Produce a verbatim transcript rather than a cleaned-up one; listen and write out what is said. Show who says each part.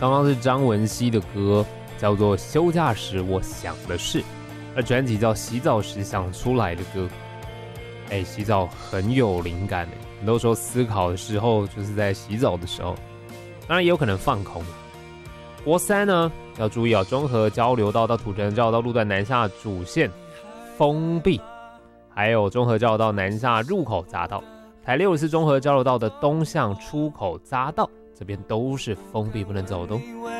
Speaker 1: 刚刚是张文熙的歌，叫做《休假时我想的事》，而专辑叫《洗澡时想出来的歌》。哎，洗澡很有灵感的，很多时候思考的时候就是在洗澡的时候，当然也有可能放空。国三呢，要注意啊，中和交流道到土城交流道路段南下主线封闭，还有中和交流道南下入口匝道，台六十四中和交流道的东向出口匝道这边都是封闭不能走的哦。